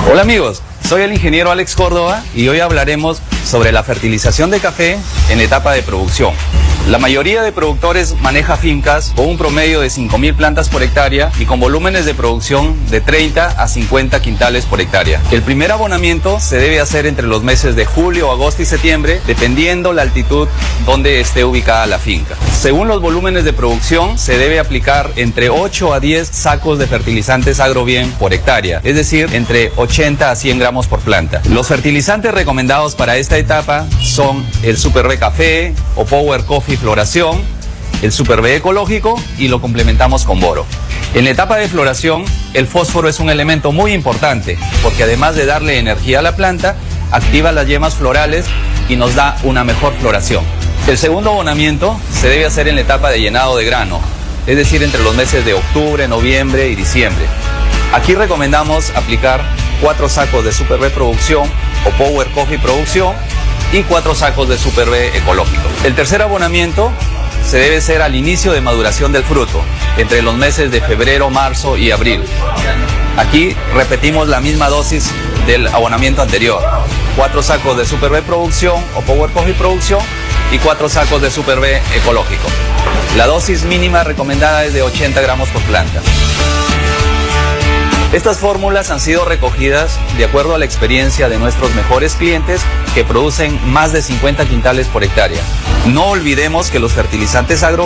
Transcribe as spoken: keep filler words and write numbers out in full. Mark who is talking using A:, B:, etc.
A: Hola amigos, soy el ingeniero Alex Córdoba y hoy hablaremos sobre la fertilización de café en etapa de producción. La mayoría de productores maneja fincas con un promedio de cinco mil plantas por hectárea y con volúmenes de producción de treinta a cincuenta quintales por hectárea. El primer abonamiento se debe hacer entre los meses de julio, agosto y septiembre, dependiendo la altitud donde esté ubicada la finca. Según los volúmenes de producción, se debe aplicar entre ocho a diez sacos de fertilizantes Agrobien por hectárea, es decir, entre ochenta a cien gramos por planta. Los fertilizantes recomendados para esta etapa son el Super B Café o Power Coffee Floración, el Super B Ecológico y lo complementamos con boro. En la etapa de floración, el fósforo es un elemento muy importante porque además de darle energía a la planta, activa las yemas florales y nos da una mejor floración. El segundo abonamiento se debe hacer en la etapa de llenado de grano, es decir, entre los meses de octubre, noviembre y diciembre. Aquí recomendamos aplicar cuatro sacos de Super B Producción o Power Coffee Producción y cuatro sacos de Super B Ecológico. El tercer abonamiento se debe hacer al inicio de maduración del fruto, entre los meses de febrero, marzo y abril. Aquí repetimos la misma dosis del abonamiento anterior, cuatro sacos de Super B Producción o Power Coffee Producción y cuatro sacos de Super B Ecológico. La dosis mínima recomendada es de ochenta gramos por planta. Estas fórmulas han sido recogidas de acuerdo a la experiencia de nuestros mejores clientes que producen más de cincuenta quintales por hectárea. No olvidemos que los fertilizantes agro